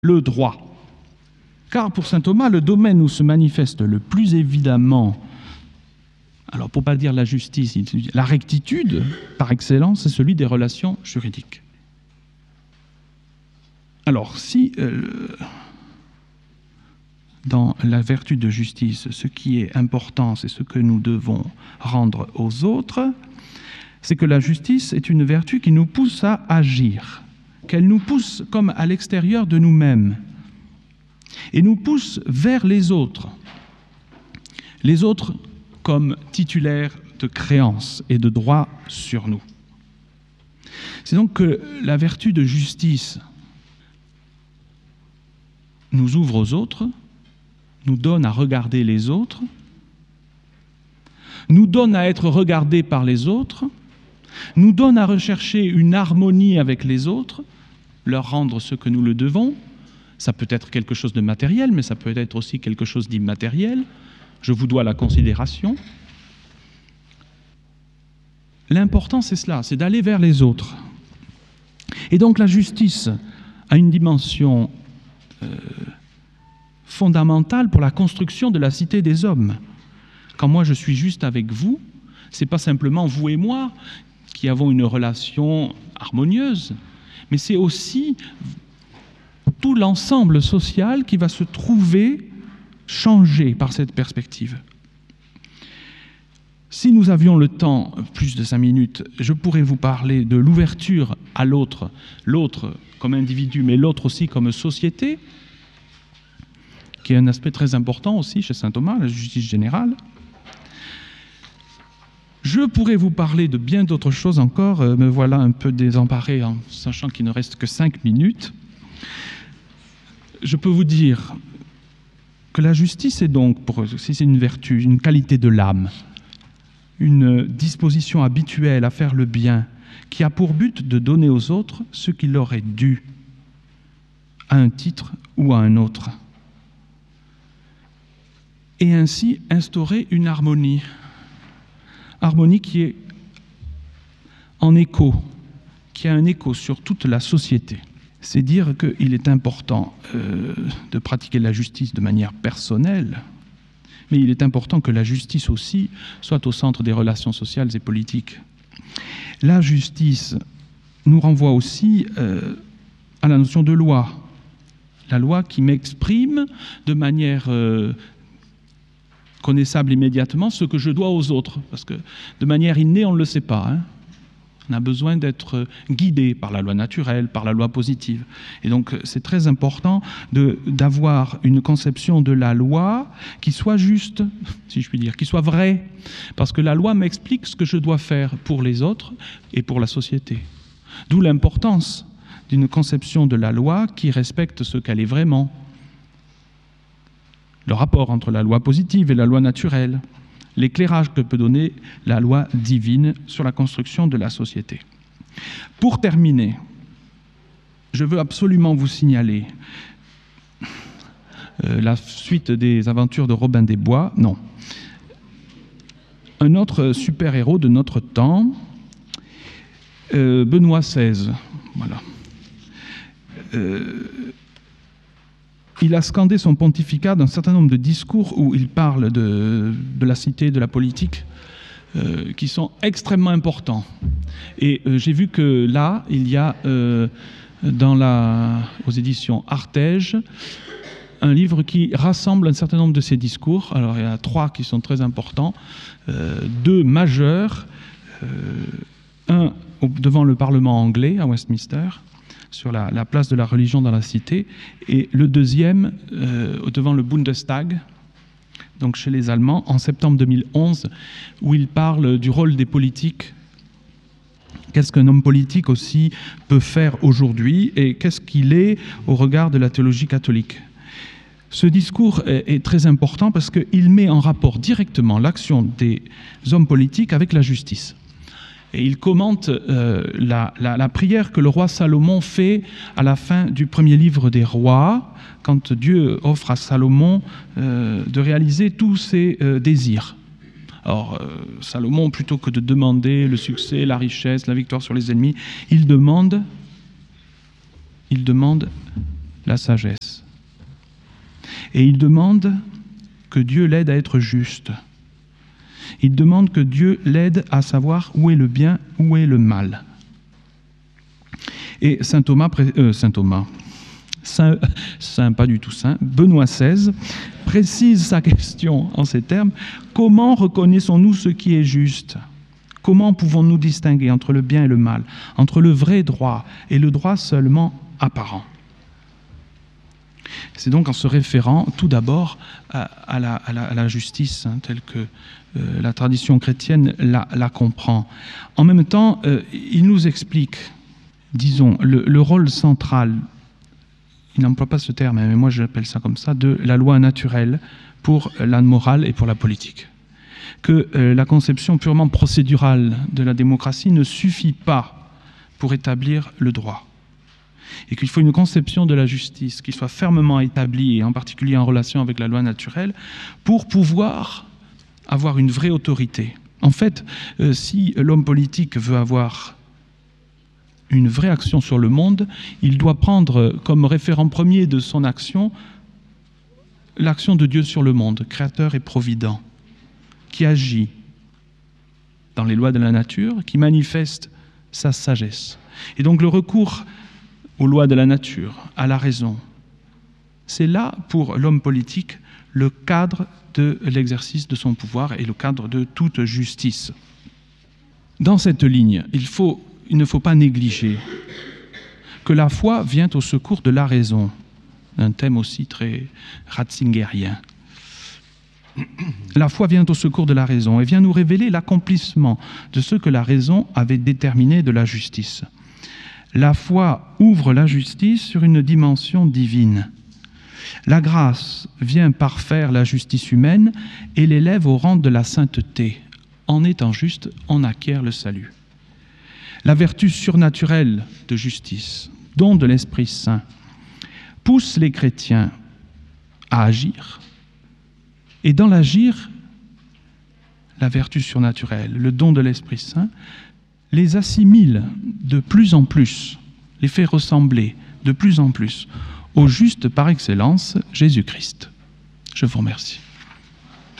le droit. Car pour saint Thomas, le domaine où se manifeste le plus évidemment, alors pour ne pas dire la justice, la rectitude par excellence, c'est celui des relations juridiques. Alors si dans la vertu de justice, ce qui est important, c'est ce que nous devons rendre aux autres, c'est que la justice est une vertu qui nous pousse à agir, qu'elle nous pousse comme à l'extérieur de nous-mêmes et nous pousse vers les autres comme titulaires de créances et de droits sur nous. C'est donc que la vertu de justice nous ouvre aux autres, nous donne à regarder les autres, nous donne à être regardés par les autres, nous donne à rechercher une harmonie avec les autres, leur rendre ce que nous le devons. Ça peut être quelque chose de matériel, mais ça peut être aussi quelque chose d'immatériel. Je vous dois la considération. L'important, c'est cela, c'est d'aller vers les autres. Et donc la justice a une dimension fondamentale pour la construction de la cité des hommes. Quand moi je suis juste avec vous, c'est pas simplement vous et moi qui avons une relation harmonieuse, mais c'est aussi tout l'ensemble social qui va se trouver changé par cette perspective. Si nous avions le temps, plus de 5 minutes, je pourrais vous parler de l'ouverture à l'autre, l'autre comme individu, mais l'autre aussi comme société, qui est un aspect très important aussi chez saint Thomas, la justice générale. Je pourrais vous parler de bien d'autres choses encore, me voilà un peu désemparé en sachant qu'il ne reste que 5 minutes. Je peux vous dire que la justice est donc, si c'est une vertu, une qualité de l'âme, une disposition habituelle à faire le bien, qui a pour but de donner aux autres ce qui leur est dû, à un titre ou à un autre. Et ainsi instaurer une harmonie qui est en écho, qui a un écho sur toute la société. C'est dire qu'il est important de pratiquer la justice de manière personnelle, mais il est important que la justice aussi soit au centre des relations sociales et politiques. La justice nous renvoie aussi à la notion de loi. La loi qui m'exprime de manière connaissable immédiatement ce que je dois aux autres, parce que de manière innée, on ne le sait pas, hein. On a besoin d'être guidé par la loi naturelle, par la loi positive. Et donc, c'est très important d'avoir une conception de la loi qui soit juste, si je puis dire, qui soit vraie. Parce que la loi m'explique ce que je dois faire pour les autres et pour la société. D'où l'importance d'une conception de la loi qui respecte ce qu'elle est vraiment. Le rapport entre la loi positive et la loi naturelle. L'éclairage que peut donner la loi divine sur la construction de la société. Pour terminer, je veux absolument vous signaler la suite des aventures de Robin des Bois. Non. Un autre super-héros de notre temps, Benoît XVI. Voilà. Il a scandé son pontificat d'un certain nombre de discours où il parle de la cité, de la politique, qui sont extrêmement importants. Et j'ai vu que là, il y a aux éditions Artege un livre qui rassemble un certain nombre de ces discours. Alors il y a 3 qui sont très importants, 2 majeurs, un devant le Parlement anglais à Westminster, sur la place de la religion dans la cité, et le deuxième devant le Bundestag, donc chez les Allemands, en septembre 2011, où il parle du rôle des politiques. Qu'est-ce qu'un homme politique aussi peut faire aujourd'hui, et qu'est-ce qu'il est au regard de la théologie catholique. Ce discours est très important parce qu'il met en rapport directement l'action des hommes politiques avec la justice. Et il commente la prière que le roi Salomon fait à la fin du premier livre des rois, quand Dieu offre à Salomon de réaliser tous ses désirs. Alors, Salomon, plutôt que de demander le succès, la richesse, la victoire sur les ennemis, il demande la sagesse. Et il demande que Dieu l'aide à être juste. Il demande que Dieu l'aide à savoir où est le bien, où est le mal. Et Benoît XVI précise sa question en ces termes: comment reconnaissons-nous ce qui est juste? Comment pouvons-nous distinguer entre le bien et le mal, entre le vrai droit et le droit seulement apparent? C'est donc en se référant tout d'abord à la justice, telle que la tradition chrétienne la comprend. En même temps, il nous explique, disons, le rôle central, il n'emploie pas ce terme, mais moi j'appelle ça comme ça, de la loi naturelle pour la morale et pour la politique. Que la conception purement procédurale de la démocratie ne suffit pas pour établir le droit. Et qu'il faut une conception de la justice qui soit fermement établie, et en particulier en relation avec la loi naturelle, pour pouvoir avoir une vraie autorité. En fait, si l'homme politique veut avoir une vraie action sur le monde, il doit prendre comme référent premier de son action l'action de Dieu sur le monde, créateur et provident, qui agit dans les lois de la nature, qui manifeste sa sagesse. Et donc le recours aux lois de la nature, à la raison, c'est là, pour l'homme politique, le cadre de l'exercice de son pouvoir et le cadre de toute justice. Dans cette ligne, il ne faut pas négliger que la foi vient au secours de la raison, un thème aussi très ratzingerien. La foi vient au secours de la raison et vient nous révéler l'accomplissement de ce que la raison avait déterminé de la justice. La foi ouvre la justice sur une dimension divine. La grâce vient parfaire la justice humaine et l'élève au rang de la sainteté. En étant juste, on acquiert le salut. La vertu surnaturelle de justice, don de l'Esprit Saint, pousse les chrétiens à agir. Et dans l'agir, la vertu surnaturelle, le don de l'Esprit Saint, les assimile de plus en plus, les fait ressembler de plus en plus au juste par excellence, Jésus-Christ. Je vous remercie.